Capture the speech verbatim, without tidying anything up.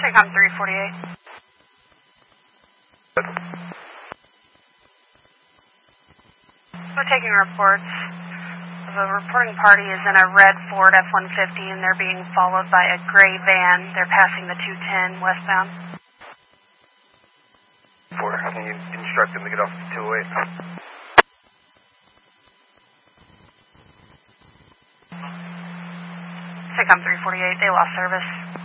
SIGCOM three forty-eight. We're taking reports. The reporting party is in a red Ford F one fifty and they're being followed by a gray van. They're passing the two ten westbound. Four, can you instruct them to get off the two oh eight? SIGCOM three forty-eight, they lost service.